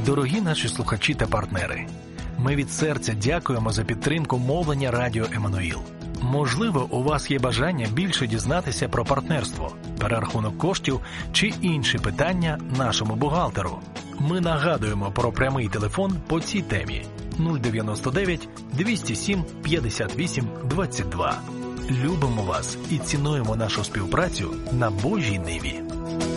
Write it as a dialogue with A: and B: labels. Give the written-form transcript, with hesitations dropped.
A: Дорогі наші слухачі та партнери, ми від серця дякуємо за підтримку мовлення Радіо Еммануїл. Можливо, у вас є бажання більше дізнатися про партнерство, перерахунок коштів чи інші питання нашому бухгалтеру. Ми нагадуємо про прямий телефон по цій темі 099 207 58 22. Любимо вас і цінуємо нашу співпрацю на Божій ниві.